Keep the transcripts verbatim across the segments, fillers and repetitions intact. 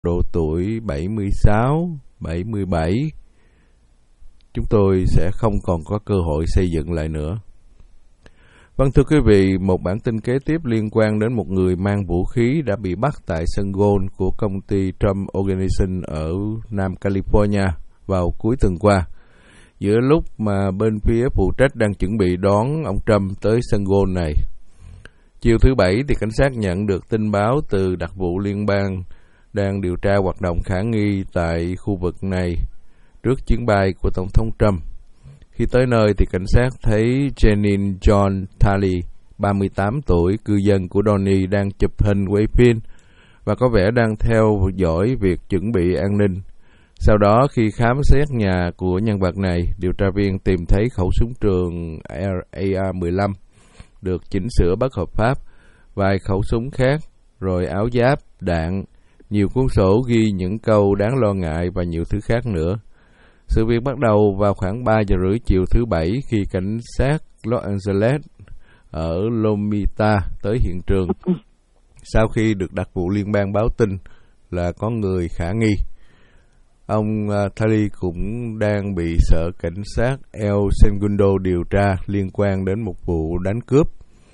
độ tuổi bảy mươi sáu, bảy mươi bảy, chúng tôi sẽ không còn có cơ hội xây dựng lại nữa. Vâng, thưa quý vị, một bản tin kế tiếp liên quan đến một người mang vũ khí đã bị bắt tại sân golf của công ty Trump Organization ở Nam California vào cuối tuần qua. Giữa lúc mà bên phía phụ trách đang chuẩn bị đón ông Trump tới sân golf này. Chiều thứ Bảy thì cảnh sát nhận được tin báo từ đặc vụ liên bang đang điều tra hoạt động khả nghi tại khu vực này trước chuyến bay của Tổng thống Trump. Khi tới nơi thì cảnh sát thấy Janine John Talley, ba mươi tám tuổi, cư dân của Donny đang chụp hình quay phim và có vẻ đang theo dõi việc chuẩn bị an ninh. Sau đó khi khám xét nhà của nhân vật này, điều tra viên tìm thấy khẩu súng trường A R mười lăm được chỉnh sửa bất hợp pháp, vài khẩu súng khác, rồi áo giáp, đạn, nhiều cuốn sổ ghi những câu đáng lo ngại và nhiều thứ khác nữa. Sự việc bắt đầu vào khoảng ba giờ rưỡi chiều thứ Bảy khi cảnh sát Los Angeles ở Lomita tới hiện trường sau khi được đặc vụ liên bang báo tin là có người khả nghi. Ông uh, Talley cũng đang bị sở cảnh sát El Segundo điều tra liên quan đến một vụ đánh cướp.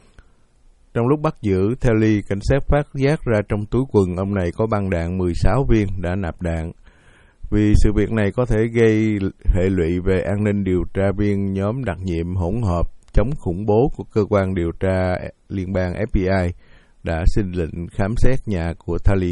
Trong lúc bắt giữ Talley, cảnh sát phát giác ra trong túi quần ông này có băng đạn mười sáu viên đã nạp đạn. Vì sự việc này có thể gây hệ lụy về an ninh, điều tra viên nhóm đặc nhiệm hỗn hợp chống khủng bố của cơ quan điều tra liên bang F B I đã xin lệnh khám xét nhà của Talley.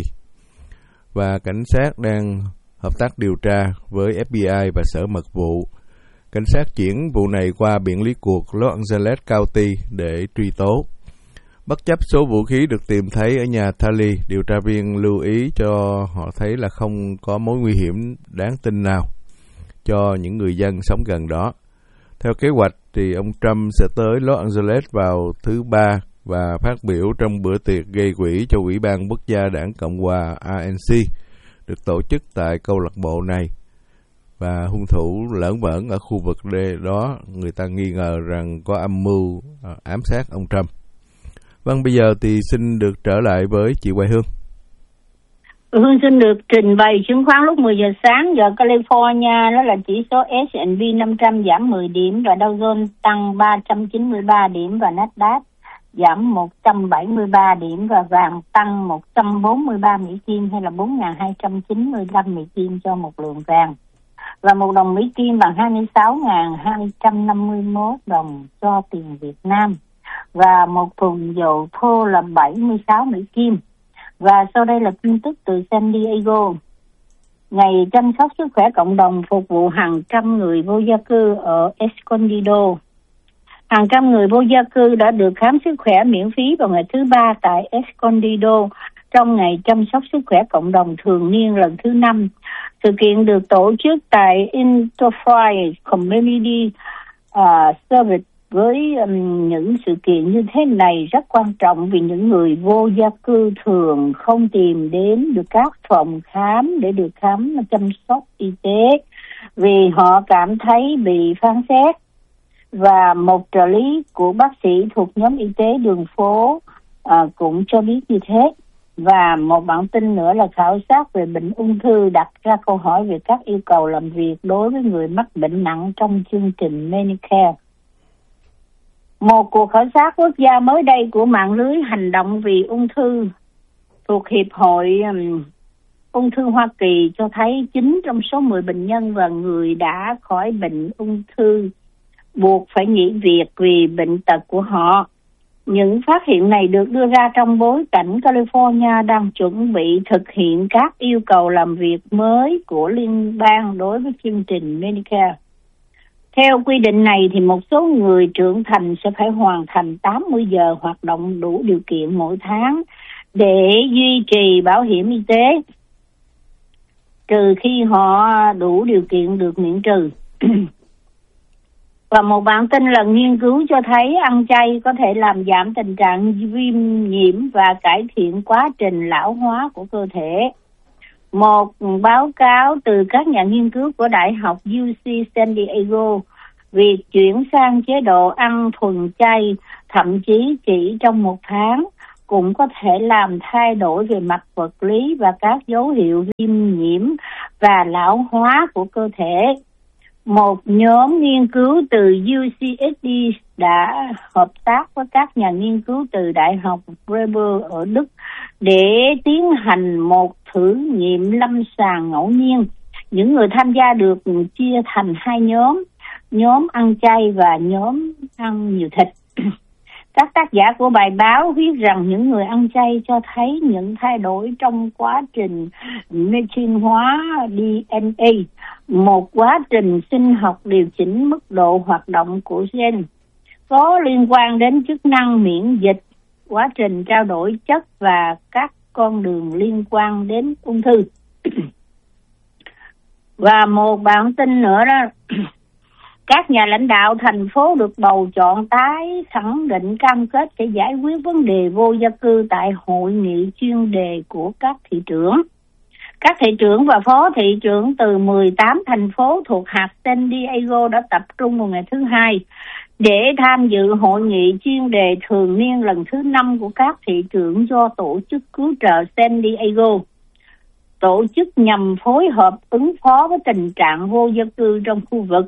Và cảnh sát đang hợp tác điều tra với F B I và sở mật vụ. Cảnh sát chuyển vụ này qua biện lý cuộc Los Angeles County để truy tố. Bất chấp số vũ khí được tìm thấy ở nhà Talley, điều tra viên lưu ý cho họ thấy là không có mối nguy hiểm đáng tin nào cho những người dân sống gần đó. Theo kế hoạch thì ông Trump sẽ tới Los Angeles vào thứ Ba và phát biểu trong bữa tiệc gây quỹ cho Ủy ban Quốc gia Đảng Cộng hòa R N C được tổ chức tại câu lạc bộ này. Và hung thủ lởn vởn ở khu vực đó, người ta nghi ngờ rằng có âm mưu ám sát ông Trump. Vâng, bây giờ thì xin được trở lại với chị Hoài Hương. Hương xin được trình bày chứng khoán lúc mười giờ sáng giờ California, đó là chỉ số S and P năm trăm giảm mười điểm và Dow Jones tăng ba trăm chín mươi ba điểm và Nasdaq giảm một trăm bảy mươi ba điểm và vàng tăng một trăm bốn mươi ba Mỹ Kim hay là bốn nghìn hai trăm chín mươi lăm Mỹ Kim cho một lượng vàng. Và một đồng Mỹ Kim bằng hai mươi sáu nghìn hai trăm năm mươi mốt đồng cho tiền Việt Nam. Và một thùng dầu thô là bảy mươi sáu Mỹ Kim. Và sau đây là tin tức từ San Diego. Ngày chăm sóc sức khỏe cộng đồng phục vụ hàng trăm người vô gia cư ở Escondido. Hàng trăm người vô gia cư đã được khám sức khỏe miễn phí vào ngày thứ Ba tại Escondido trong ngày chăm sóc sức khỏe cộng đồng thường niên lần thứ năm. Sự kiện được tổ chức tại Enterprise Community uh, Service với um, những sự kiện như thế này rất quan trọng vì những người vô gia cư thường không tìm đến được các phòng khám để được khám chăm sóc y tế vì họ cảm thấy bị phán xét. Và một trợ lý của bác sĩ thuộc nhóm y tế đường phố à, cũng cho biết như thế. Và một bản tin nữa là khảo sát về bệnh ung thư đặt ra câu hỏi về các yêu cầu làm việc đối với người mắc bệnh nặng trong chương trình Medicare. Một cuộc khảo sát quốc gia mới đây của mạng lưới hành động vì ung thư thuộc Hiệp hội um, ung thư Hoa Kỳ cho thấy chín trong số mười bệnh nhân và người đã khỏi bệnh ung thư buộc phải nghỉ việc vì bệnh tật của họ. Những phát hiện này được đưa ra trong bối cảnh California đang chuẩn bị thực hiện các yêu cầu làm việc mới của liên bang đối với chương trình Medicare. Theo quy định này thì một số người trưởng thành sẽ phải hoàn thành tám mươi giờ hoạt động đủ điều kiện mỗi tháng để duy trì bảo hiểm y tế, trừ khi họ đủ điều kiện được miễn trừ. Và một bản tin lần nghiên cứu cho thấy ăn chay có thể làm giảm tình trạng viêm nhiễm và cải thiện quá trình lão hóa của cơ thể. Một báo cáo từ các nhà nghiên cứu của Đại học U C San Diego, việc chuyển sang chế độ ăn thuần chay thậm chí chỉ trong một tháng cũng có thể làm thay đổi về mặt vật lý và các dấu hiệu viêm nhiễm và lão hóa của cơ thể. Một nhóm nghiên cứu từ u xê ét đê đã hợp tác với các nhà nghiên cứu từ Đại học Freiburg ở Đức để tiến hành một thử nghiệm lâm sàng ngẫu nhiên. Những người tham gia được chia thành hai nhóm, nhóm ăn chay và nhóm ăn nhiều thịt. Các tác giả của bài báo viết rằng những người ăn chay cho thấy những thay đổi trong quá trình methylation hóa đê en a, một quá trình sinh học điều chỉnh mức độ hoạt động của gen, có liên quan đến chức năng miễn dịch, quá trình trao đổi chất và các con đường liên quan đến ung thư. Và một bản tin nữa đó, các nhà lãnh đạo thành phố được bầu chọn tái khẳng định cam kết sẽ giải quyết vấn đề vô gia cư tại hội nghị chuyên đề của các thị trưởng. Các thị trưởng và phó thị trưởng từ mười tám thành phố thuộc hạt San Diego đã tập trung vào ngày thứ Hai để tham dự hội nghị chuyên đề thường niên lần thứ năm của các thị trưởng do tổ chức cứu trợ San Diego tổ chức nhằm phối hợp ứng phó với tình trạng vô gia cư trong khu vực.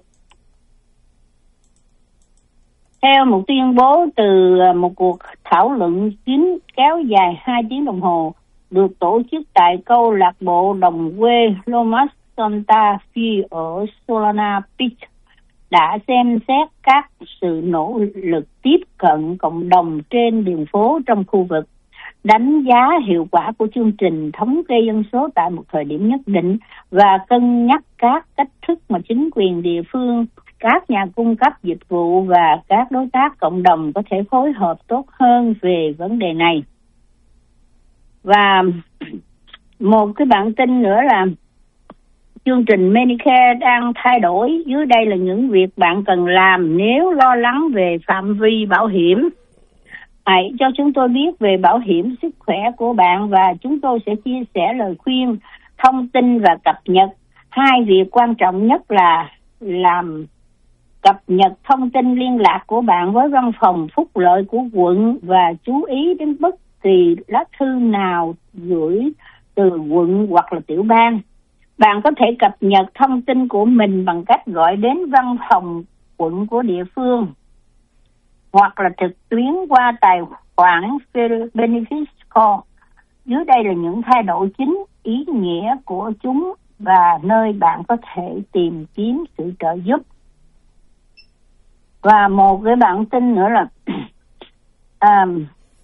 Theo một tuyên bố từ một cuộc thảo luận kín kéo dài hai tiếng đồng hồ được tổ chức tại câu lạc bộ đồng quê Lomas Santa Fe ở Solana Beach, đã xem xét các sự nỗ lực tiếp cận cộng đồng trên đường phố trong khu vực, đánh giá hiệu quả của chương trình thống kê dân số tại một thời điểm nhất định và cân nhắc các cách thức mà chính quyền địa phương, các nhà cung cấp dịch vụ và các đối tác cộng đồng có thể phối hợp tốt hơn về vấn đề này. Và một cái bản tin nữa là chương trình Medicare đang thay đổi. Dưới đây là những việc bạn cần làm nếu lo lắng về phạm vi bảo hiểm. Hãy cho chúng tôi biết về bảo hiểm sức khỏe của bạn và chúng tôi sẽ chia sẻ lời khuyên, thông tin và cập nhật. Hai việc quan trọng nhất là làm cập nhật thông tin liên lạc của bạn với văn phòng phúc lợi của quận và chú ý đến bất kỳ lá thư nào gửi từ quận hoặc là tiểu bang. Bạn có thể cập nhật thông tin của mình bằng cách gọi đến văn phòng quận của địa phương hoặc là trực tuyến qua tài khoản Benefits Call. Dưới đây là những thay đổi chính, ý nghĩa của chúng và nơi bạn có thể tìm kiếm sự trợ giúp. Và một cái bản tin nữa là um,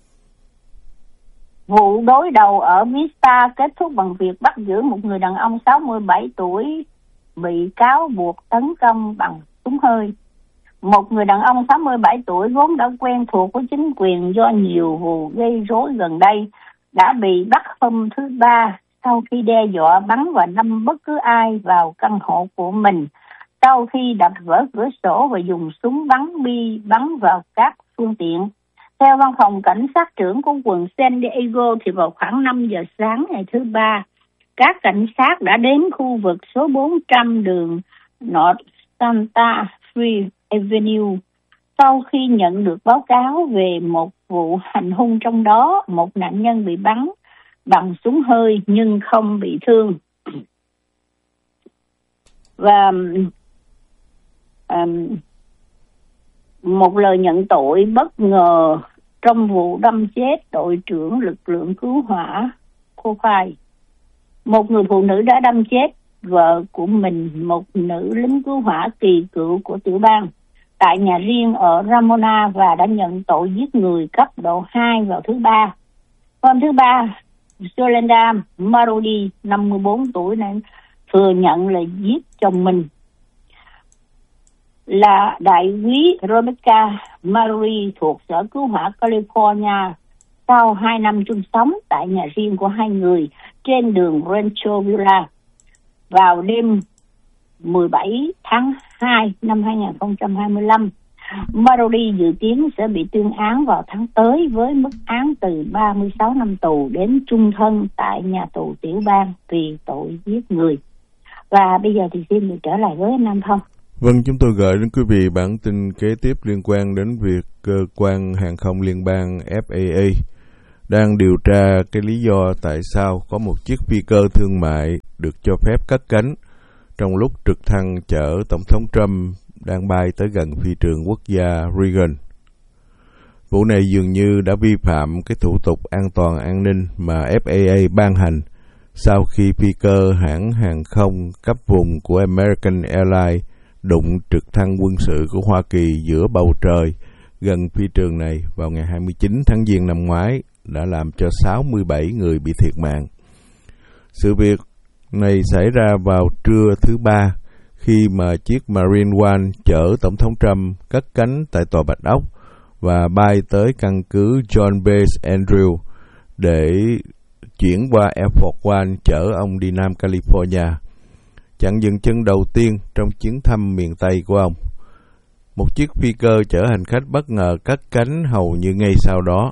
vụ đối đầu ở Vista kết thúc bằng việc bắt giữ một người đàn ông sáu mươi bảy tuổi bị cáo buộc tấn công bằng súng hơi. Một người đàn ông sáu mươi bảy tuổi vốn đã quen thuộc với chính quyền do nhiều vụ gây rối gần đây đã bị bắt hôm thứ Ba sau khi đe dọa bắn và đâm bất cứ ai vào căn hộ của mình, sau khi đập vỡ cửa sổ và dùng súng bắn bi bắn vào các phương tiện. Theo văn phòng cảnh sát trưởng của quận San Diego thì vào khoảng năm giờ sáng ngày thứ Ba, các cảnh sát đã đến khu vực số bốn trăm đường North Santa Fe Avenue sau khi nhận được báo cáo về một vụ hành hung, trong đó một nạn nhân bị bắn bằng súng hơi nhưng không bị thương. Và um, một lời nhận tội bất ngờ trong vụ đâm chết đội trưởng lực lượng cứu hỏa cô Khai. Một người phụ nữ đã đâm chết vợ của mình, một nữ lính cứu hỏa kỳ cựu của tiểu bang, tại nhà riêng ở Ramona và đã nhận tội giết người cấp độ hai vào thứ Ba. Hôm thứ Ba, Yolanda Marody, năm mươi bốn tuổi, này thừa nhận là giết chồng mình là đại úy Rebecca Marody thuộc Sở Cứu hỏa California sau hai năm chung sống tại nhà riêng của hai người trên đường Rancho Villa. Vào đêm mười bảy tháng hai năm hai nghìn không trăm hai mươi lăm, Marody dự kiến sẽ bị tuyên án vào tháng tới với mức án từ ba mươi sáu năm tù đến chung thân tại nhà tù tiểu bang vì tội giết người. Và bây giờ thì xin được trở lại với Nam Thông. Vâng, chúng tôi gửi đến quý vị bản tin kế tiếp liên quan đến việc cơ quan hàng không liên bang F A A đang điều tra cái lý do tại sao có một chiếc phi cơ thương mại được cho phép cất cánh trong lúc trực thăng chở Tổng thống Trump đang bay tới gần phi trường quốc gia Reagan. Vụ này dường như đã vi phạm cái thủ tục an toàn an ninh mà F A A ban hành sau khi phi cơ hãng hàng không cấp vùng của American Airlines đụng trực thăng quân sự của Hoa Kỳ giữa bầu trời gần phi trường này vào ngày hai mươi chín tháng Giêng năm ngoái, đã làm cho sáu mươi bảy người bị thiệt mạng. Sự việc này xảy ra vào trưa thứ Ba khi mà chiếc Marine One chở Tổng thống Trump cất cánh tại Tòa Bạch Ốc và bay tới căn cứ John Base Andrews để chuyển qua Air Force One chở ông đi Nam California, chặng dừng chân đầu tiên trong chuyến thăm miền Tây của ông. Một chiếc phi cơ chở hành khách bất ngờ cất cánh hầu như ngay sau đó.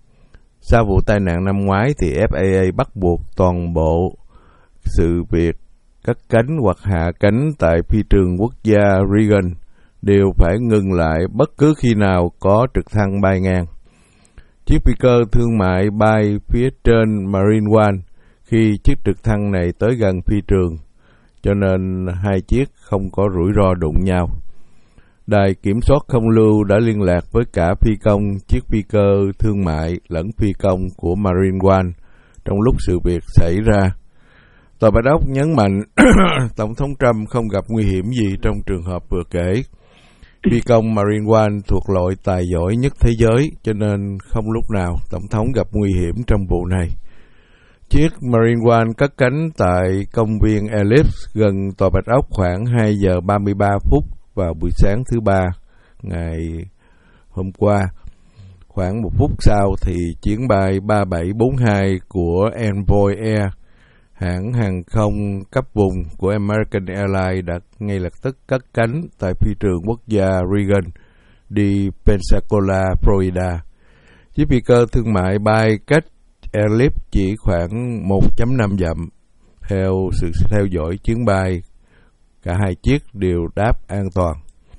Sau vụ tai nạn năm ngoái thì F A A bắt buộc toàn bộ sự việc cất cánh hoặc hạ cánh tại phi trường quốc gia Reagan đều phải ngừng lại bất cứ khi nào có trực thăng bay ngang. Chiếc phi cơ thương mại bay phía trên Marine One khi chiếc trực thăng này tới gần phi trường, cho nên hai chiếc không có rủi ro đụng nhau. Đài kiểm soát không lưu đã liên lạc với cả phi công chiếc phi cơ thương mại lẫn phi công của Marine One trong lúc sự việc xảy ra. Tòa Bạch Ốc nhấn mạnh Tổng thống Trump không gặp nguy hiểm gì trong trường hợp vừa kể. Phi công Marine One thuộc loại tài giỏi nhất thế giới, cho nên không lúc nào Tổng thống gặp nguy hiểm trong vụ này. Chiếc Marine One cất cánh tại công viên Ellipse gần Tòa Bạch Ốc khoảng hai giờ ba mươi ba phút vào buổi sáng thứ Ba ngày hôm qua. Khoảng một phút sau thì chuyến bay ba bảy bốn hai của Envoy Air, hãng hàng không cấp vùng của American Airlines, đã ngay lập tức cất cánh tại phi trường quốc gia Reagan đi Pensacola, Florida. Chiếc phi cơ thương mại bay cách Ellipse chỉ khoảng một phẩy năm dặm. Theo sự theo dõi chuyến bay, cả hai chiếc đều đáp an toàn.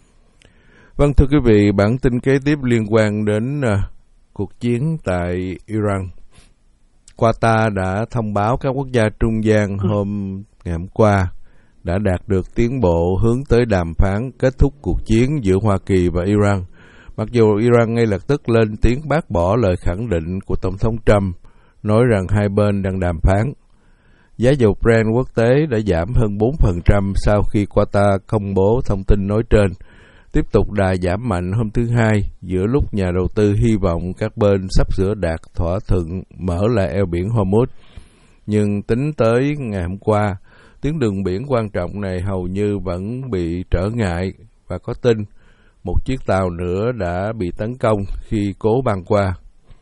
Vâng, thưa quý vị, bản tin kế tiếp liên quan đến uh, cuộc chiến tại Iran. Qatar đã thông báo các quốc gia trung gian hôm ngày hôm qua đã đạt được tiến bộ hướng tới đàm phán kết thúc cuộc chiến giữa Hoa Kỳ và Iran. Mặc dù Iran ngay lập tức lên tiếng bác bỏ lời khẳng định của Tổng thống Trump, nói rằng hai bên đang đàm phán. Giá dầu Brent quốc tế đã giảm hơn bốn phần trăm sau khi Qatar công bố thông tin nói trên, tiếp tục đà giảm mạnh hôm thứ Hai giữa lúc nhà đầu tư hy vọng các bên sắp sửa đạt thỏa thuận mở lại eo biển Hormuz. Nhưng tính tới ngày hôm qua, tuyến đường biển quan trọng này hầu như vẫn bị trở ngại, và có tin một chiếc tàu nữa đã bị tấn công khi cố băng qua.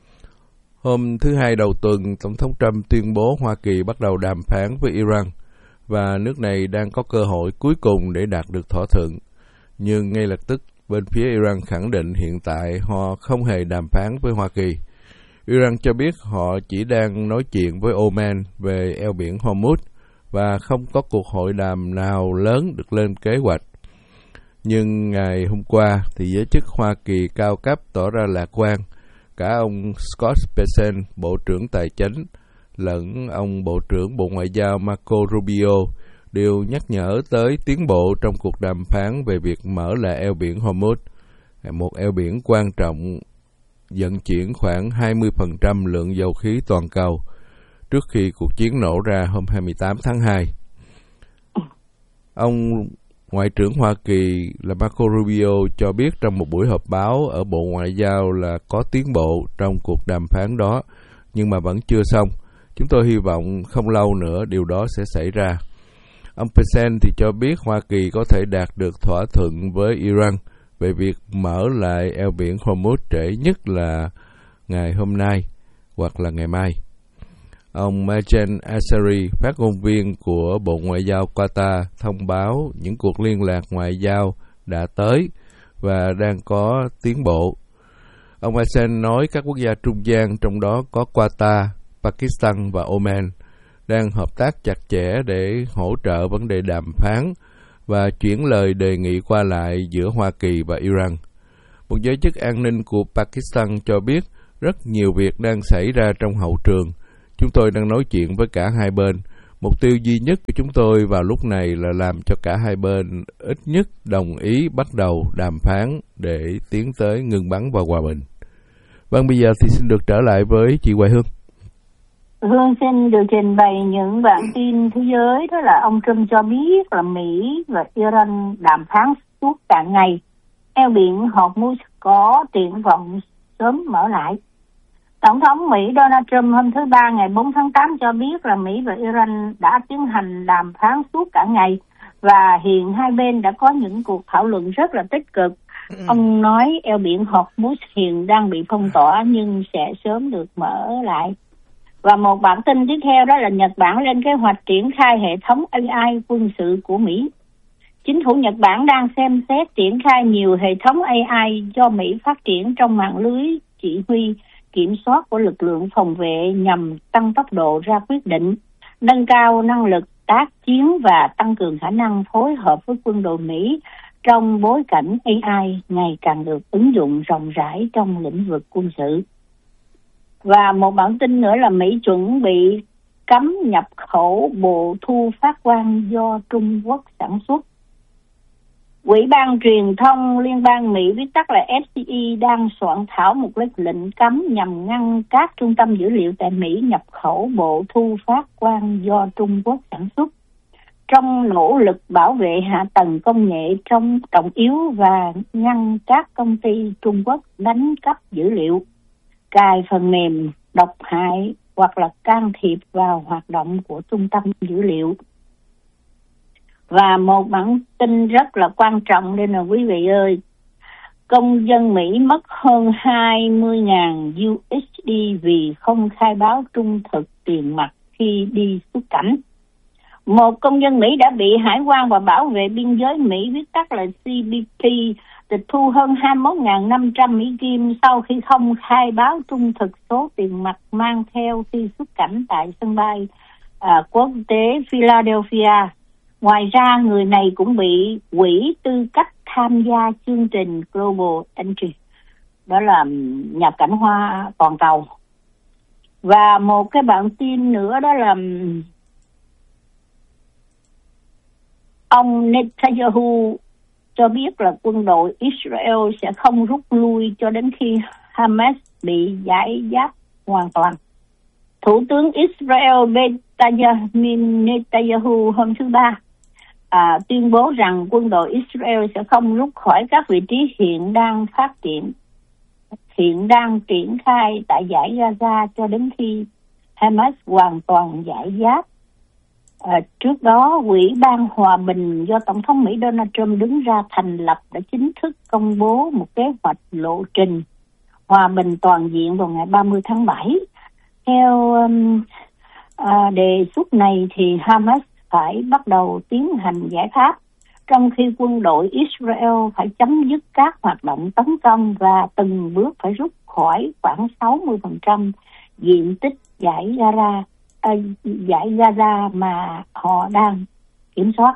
Hôm thứ Hai đầu tuần, Tổng thống Trump tuyên bố Hoa Kỳ bắt đầu đàm phán với Iran và nước này đang có cơ hội cuối cùng để đạt được thỏa thuận. Nhưng ngay lập tức, bên phía Iran khẳng định hiện tại họ không hề đàm phán với Hoa Kỳ. Iran cho biết họ chỉ đang nói chuyện với Oman về eo biển Hormuz và không có cuộc hội đàm nào lớn được lên kế hoạch. Nhưng ngày hôm qua, thì giới chức Hoa Kỳ cao cấp tỏ ra lạc quan. Cả ông Scott Bessent, Bộ trưởng Tài chính, lẫn ông Bộ trưởng Bộ Ngoại giao Marco Rubio đều nhắc nhở tới tiến bộ trong cuộc đàm phán về việc mở lại eo biển Hormuz, một eo biển quan trọng vận chuyển khoảng hai mươi phần trăm lượng dầu khí toàn cầu, trước khi cuộc chiến nổ ra hôm hai mươi tám tháng hai. Ông Ngoại trưởng Hoa Kỳ là Marco Rubio cho biết trong một buổi họp báo ở Bộ Ngoại giao là có tiến bộ trong cuộc đàm phán đó, nhưng mà vẫn chưa xong. Chúng tôi hy vọng không lâu nữa điều đó sẽ xảy ra. Ông Bessent thì cho biết Hoa Kỳ có thể đạt được thỏa thuận với Iran về việc mở lại eo biển Hormuz trễ nhất là ngày hôm nay hoặc là ngày mai. Ông Majen Asari, phát ngôn viên của Bộ Ngoại giao Qatar, thông báo những cuộc liên lạc ngoại giao đã tới và đang có tiến bộ. Ông Majen nói các quốc gia trung gian, trong đó có Qatar, Pakistan và Oman, đang hợp tác chặt chẽ để hỗ trợ vấn đề đàm phán và chuyển lời đề nghị qua lại giữa Hoa Kỳ và Iran. Một giới chức an ninh của Pakistan cho biết Rất nhiều việc đang xảy ra trong hậu trường. Chúng tôi đang nói chuyện với cả hai bên. Mục tiêu duy nhất của chúng tôi vào lúc này là làm cho cả hai bên ít nhất đồng ý bắt đầu đàm phán để tiến tới ngừng bắn và hòa bình. Vâng, bây giờ thì xin được trở lại với chị Hoài Hương. Hương xin được trình bày những bản tin thế giới. Đó là ông Trump cho biết là Mỹ và Iran đàm phán suốt cả ngày. Eo biển Hormuz có triển vọng sớm mở lại. Tổng thống Mỹ Donald Trump hôm thứ Ba ngày bốn tháng tám cho biết là Mỹ và Iran đã tiến hành đàm phán suốt cả ngày và hiện hai bên đã có những cuộc thảo luận rất là tích cực. Ông nói eo biển Hormuz hiện đang bị phong tỏa nhưng sẽ sớm được mở lại. Và một bản tin tiếp theo đó là Nhật Bản lên kế hoạch triển khai hệ thống a i quân sự của Mỹ. Chính phủ Nhật Bản đang xem xét triển khai nhiều hệ thống a i do Mỹ phát triển trong mạng lưới chỉ huy kiểm soát của lực lượng phòng vệ nhằm tăng tốc độ ra quyết định, nâng cao năng lực tác chiến và tăng cường khả năng phối hợp với quân đội Mỹ trong bối cảnh a i ngày càng được ứng dụng rộng rãi trong lĩnh vực quân sự. Và một bản tin nữa là Mỹ chuẩn bị cấm nhập khẩu bộ thu phát quang do Trung Quốc sản xuất. Ủy ban truyền thông Liên bang Mỹ viết tắt là ép xê e đang soạn thảo một lệnh cấm nhằm ngăn các trung tâm dữ liệu tại Mỹ nhập khẩu bộ thu phát quang do Trung Quốc sản xuất, trong nỗ lực bảo vệ hạ tầng công nghệ trong trọng yếu và ngăn các công ty Trung Quốc đánh cắp dữ liệu, cài phần mềm độc hại hoặc là can thiệp vào hoạt động của trung tâm dữ liệu. Và một bản tin rất là quan trọng đây là quý vị ơi, công dân Mỹ mất hơn hai mươi nghìn u ét đê vì không khai báo trung thực tiền mặt khi đi xuất cảnh. Một công dân Mỹ đã bị Hải quan và Bảo vệ biên giới Mỹ viết tắt là xê bê pê tịch thu hơn hai mươi mốt nghìn năm trăm Mỹ Kim sau khi không khai báo trung thực số tiền mặt mang theo khi xuất cảnh tại sân bay à, quốc tế Philadelphia. Ngoài ra, người này cũng bị hủy tư cách tham gia chương trình Global Entry, đó là nhập cảnh hoa toàn cầu. Và một cái bản tin nữa đó là ông Netanyahu cho biết là quân đội Israel sẽ không rút lui cho đến khi Hamas bị giải giáp hoàn toàn. Thủ tướng Israel Benjamin Netanyahu hôm thứ Ba À, tuyên bố rằng quân đội Israel sẽ không rút khỏi các vị trí hiện đang phát triển, hiện đang triển khai tại dải Gaza cho đến khi Hamas hoàn toàn giải giáp. À, trước đó, Ủy ban Hòa bình do Tổng thống Mỹ Donald Trump đứng ra thành lập đã chính thức công bố một kế hoạch lộ trình hòa bình toàn diện vào ngày ba mươi tháng bảy. Theo um, à, đề xuất này thì Hamas phải bắt đầu tiến hành giải pháp, trong khi quân đội Israel phải chấm dứt các hoạt động tấn công và từng bước phải rút khỏi khoảng sáu mươi phần trăm diện tích dải Gaza, à, dải Gaza mà họ đang kiểm soát.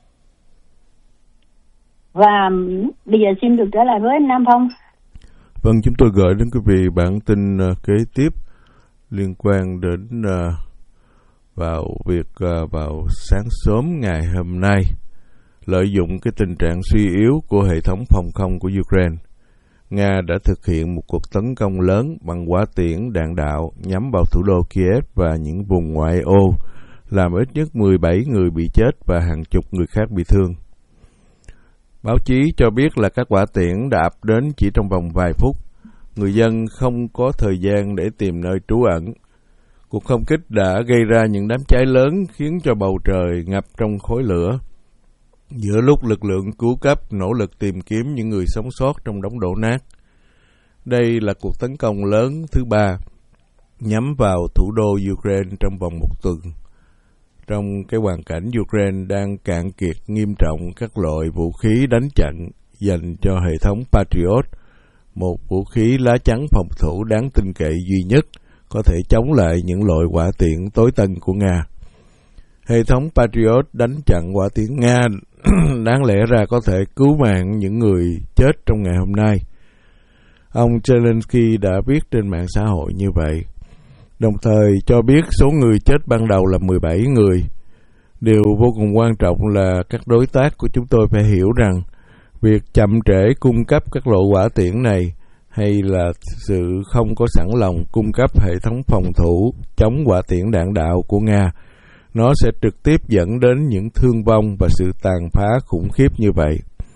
Và bây giờ xin được trở lại với Nam Phong. Vâng, chúng tôi gửi đến quý vị bản tin uh, kế tiếp liên quan đến uh, vào việc uh, vào sáng sớm ngày hôm nay, lợi dụng cái tình trạng suy yếu của hệ thống phòng không của Ukraine, Nga đã thực hiện một cuộc tấn công lớn bằng hỏa tiễn đạn đạo nhắm vào thủ đô Kiev và những vùng ngoại ô, làm ít nhất mười bảy người bị chết và hàng chục người khác bị thương. Báo chí cho biết là các hỏa tiễn đã ập đến chỉ trong vòng vài phút. Người dân không có thời gian để tìm nơi trú ẩn. Cuộc không kích đã gây ra những đám cháy lớn khiến cho bầu trời ngập trong khói lửa. Giữa lúc lực lượng cứu cấp nỗ lực tìm kiếm những người sống sót trong đống đổ nát. Đây là cuộc tấn công lớn thứ ba nhắm vào thủ đô Ukraine trong vòng một tuần. Trong cái hoàn cảnh Ukraine đang cạn kiệt nghiêm trọng các loại vũ khí đánh chặn dành cho hệ thống Patriot, một vũ khí lá chắn phòng thủ đáng tin cậy duy nhất có thể chống lại những loại hỏa tiễn tối tân của Nga. Hệ thống Patriot đánh chặn hỏa tiễn Nga đáng lẽ ra có thể cứu mạng những người chết trong ngày hôm nay. Ông Zelensky đã viết trên mạng xã hội như vậy, đồng thời cho biết số người chết ban đầu là mười bảy người. Điều vô cùng quan trọng là các đối tác của chúng tôi phải hiểu rằng việc chậm trễ cung cấp các loại hỏa tiễn này hay là sự không có sẵn lòng cung cấp hệ thống phòng thủ chống hỏa tiễn đạn đạo của Nga, nó sẽ trực tiếp dẫn đến những thương vong và sự tàn phá khủng khiếp như vậy.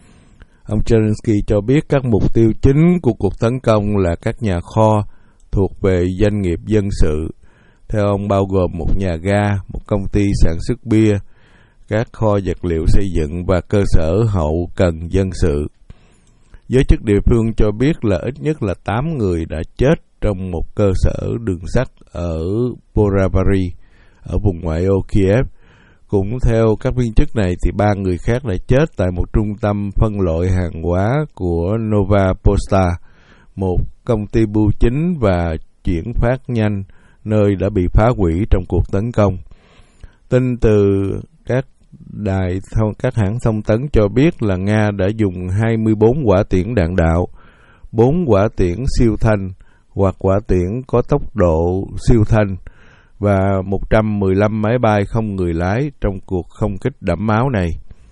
Ông Zelensky cho biết các mục tiêu chính của cuộc tấn công là các nhà kho thuộc về doanh nghiệp dân sự. Theo ông, bao gồm một nhà ga, một công ty sản xuất bia, các kho vật liệu xây dựng và cơ sở hậu cần dân sự. Giới chức địa phương cho biết là ít nhất là tám người đã chết trong một cơ sở đường sắt ở Boravari, ở vùng ngoại ô Kiev. Cũng theo các viên chức này thì ba người khác đã chết tại một trung tâm phân loại hàng hóa của Nova Posta, một công ty bưu chính và chuyển phát nhanh, nơi đã bị phá hủy trong cuộc tấn công. Tin từ các đài thông các hãng thông tấn cho biết là Nga đã dùng hai mươi bốn quả tiễn đạn đạo, bốn quả tiễn siêu thanh hoặc quả tiễn có tốc độ siêu thanh và một trăm mười lăm máy bay không người lái trong cuộc không kích đẫm máu này.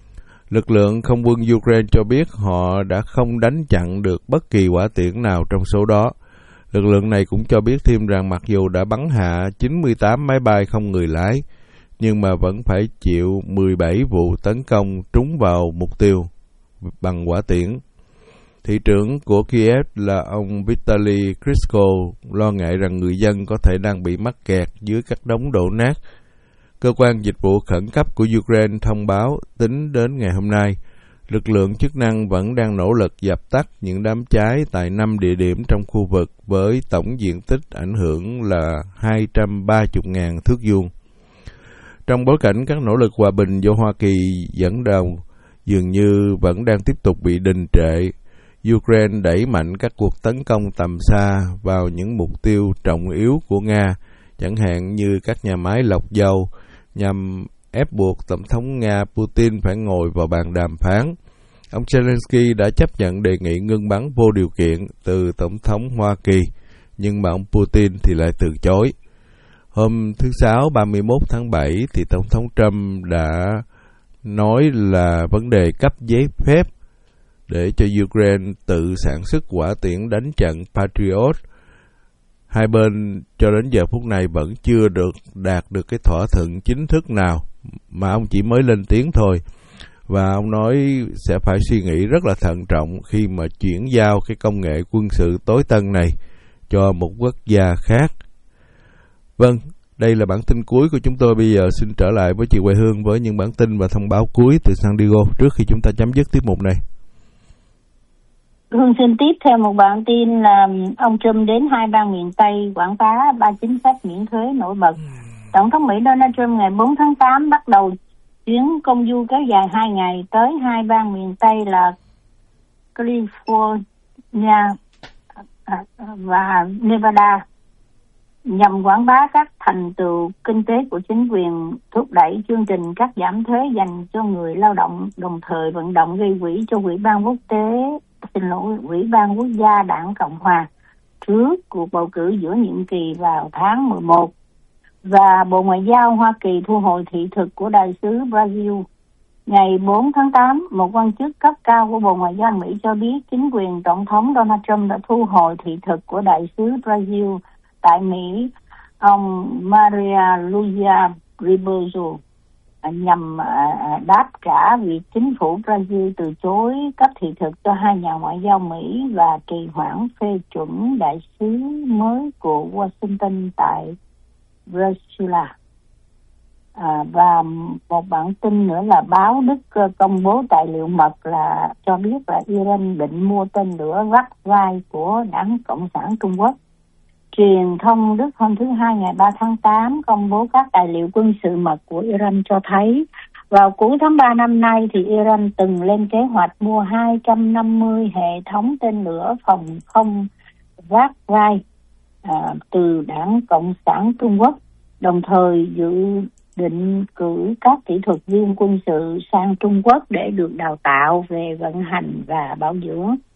Lực lượng không quân Ukraine cho biết họ đã không đánh chặn được bất kỳ quả tiễn nào trong số đó. Lực lượng này cũng cho biết thêm rằng mặc dù đã bắn hạ chín mươi tám máy bay không người lái, nhưng mà vẫn phải chịu mười bảy vụ tấn công trúng vào mục tiêu bằng quả tiễn. Thị trưởng của Kiev là ông Vitaly Klitschko lo ngại rằng người dân có thể đang bị mắc kẹt dưới các đống đổ nát. Cơ quan dịch vụ khẩn cấp của Ukraine thông báo tính đến ngày hôm nay, lực lượng chức năng vẫn đang nỗ lực dập tắt những đám cháy tại năm địa điểm trong khu vực với tổng diện tích ảnh hưởng là hai trăm ba mươi nghìn thước vuông. Trong bối cảnh các nỗ lực hòa bình do Hoa Kỳ dẫn đầu dường như vẫn đang tiếp tục bị đình trệ, Ukraine đẩy mạnh các cuộc tấn công tầm xa vào những mục tiêu trọng yếu của Nga, chẳng hạn như các nhà máy lọc dầu, nhằm ép buộc Tổng thống Nga Putin phải ngồi vào bàn đàm phán. Ông Zelensky đã chấp nhận đề nghị ngưng bắn vô điều kiện từ Tổng thống Hoa Kỳ, nhưng mà ông Putin thì lại từ chối. Hôm thứ Sáu ba mươi mốt tháng bảy thì Tổng thống Trump đã nói là vấn đề cấp giấy phép để cho Ukraine tự sản xuất hỏa tiễn đánh chặn Patriot. Hai bên cho đến giờ phút này vẫn chưa được đạt được cái thỏa thuận chính thức nào, mà ông chỉ mới lên tiếng thôi. Và ông nói sẽ phải suy nghĩ rất là thận trọng khi mà chuyển giao cái công nghệ quân sự tối tân này cho một quốc gia khác. Vâng, đây là bản tin cuối của chúng tôi. Bây giờ xin trở lại với chị Hoài Hương với những bản tin và thông báo cuối từ San Diego trước khi chúng ta chấm dứt tiết mục này. Hương xin tiếp theo một bản tin là ông Trump đến hai bang miền Tây quảng bá ba chính sách miễn thuế nổi bật. Tổng thống Mỹ Donald Trump ngày bốn tháng tám bắt đầu chuyến công du kéo dài hai ngày tới hai bang miền Tây là California và Nevada nhằm quảng bá các thành tựu kinh tế của chính quyền, thúc đẩy chương trình cắt giảm thuế dành cho người lao động, đồng thời vận động gây quỹ cho Ủy ban quốc tế, xin lỗi, Ủy ban quốc gia Đảng Cộng hòa trước cuộc bầu cử giữa nhiệm kỳ vào tháng mười một. Và Bộ Ngoại giao Hoa Kỳ thu hồi thị thực của đại sứ Brazil. Ngày bốn tháng tám, một quan chức cấp cao của Bộ Ngoại giao Mỹ cho biết chính quyền Tổng thống Donald Trump đã thu hồi thị thực của đại sứ Brazil tại Mỹ, ông Maria Luiza Ribeiro, nhằm đáp trả việc chính phủ Brazil từ chối cấp thị thực cho hai nhà ngoại giao Mỹ và trì hoãn phê chuẩn đại sứ mới của Washington tại Brasilia. À, và một bản tin nữa là báo Đức công bố tài liệu mật là cho biết là Iran định mua tên lửa vắt vai của Đảng Cộng sản Trung Quốc. Truyền thông Đức hôm thứ Hai ngày ba tháng tám công bố các tài liệu quân sự mật của Iran cho thấy vào cuối tháng ba năm nay thì Iran từng lên kế hoạch mua hai trăm năm mươi hệ thống tên lửa phòng không vắt vai à, từ Đảng Cộng sản Trung Quốc, đồng thời dự định cử các kỹ thuật viên quân sự sang Trung Quốc để được đào tạo về vận hành và bảo dưỡng.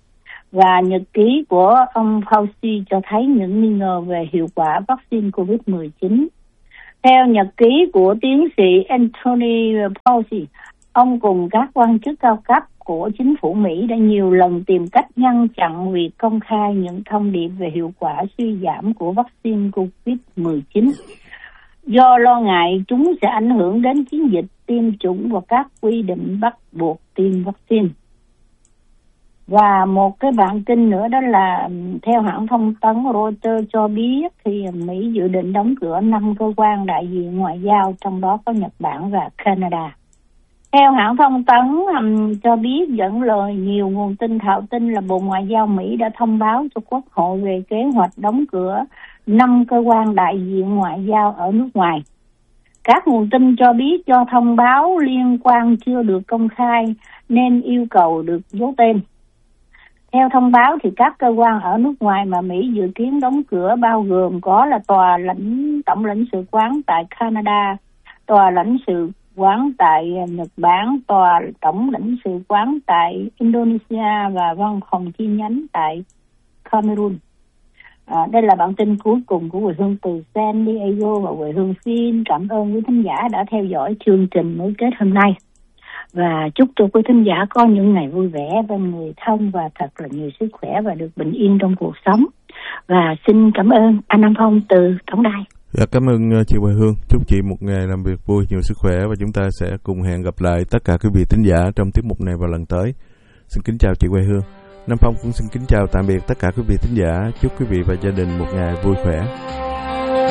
Và nhật ký của ông Fauci cho thấy những nghi ngờ về hiệu quả vaccine covid mười chín. Theo nhật ký của tiến sĩ Anthony Fauci, ông cùng các quan chức cao cấp của chính phủ Mỹ đã nhiều lần tìm cách ngăn chặn việc công khai những thông điệp về hiệu quả suy giảm của vaccine covid mười chín. Do lo ngại chúng sẽ ảnh hưởng đến chiến dịch tiêm chủng và các quy định bắt buộc tiêm vaccine. Và một cái bản tin nữa đó là theo hãng thông tấn Reuters cho biết thì Mỹ dự định đóng cửa năm cơ quan đại diện ngoại giao, trong đó có Nhật Bản và Canada. Theo hãng thông tấn um, cho biết dẫn lời nhiều nguồn tin thạo tin là Bộ Ngoại giao Mỹ đã thông báo cho Quốc hội về kế hoạch đóng cửa năm cơ quan đại diện ngoại giao ở nước ngoài. Các nguồn tin cho biết do thông báo liên quan chưa được công khai nên yêu cầu được giấu tên. Theo thông báo thì các cơ quan ở nước ngoài mà Mỹ dự kiến đóng cửa bao gồm có là tòa lãnh tổng lãnh sự quán tại Canada, tòa lãnh sự quán tại Nhật Bản, tòa tổng lãnh sự quán tại Indonesia và văn phòng chi nhánh tại Cameroon. À, đây là bản tin cuối cùng của Quỳ Hương từ San Diego, và Quỳ Hương xin cảm ơn quý thính giả đã theo dõi chương trình nối kết hôm nay. Và chúc cho quý thính giả có những ngày vui vẻ bên người thân và thật là nhiều sức khỏe và được bình yên trong cuộc sống. Và xin cảm ơn anh Nam Phong từ tổng đài. Dạ, cảm ơn chị Hoài Hương. Chúc chị một ngày làm việc vui, nhiều sức khỏe, và chúng ta sẽ cùng hẹn gặp lại tất cả quý vị thính giả trong tiết mục này vào lần tới. Xin kính chào chị Hoài Hương. Nam Phong cũng xin kính chào tạm biệt tất cả quý vị thính giả. Chúc quý vị và gia đình một ngày vui khỏe.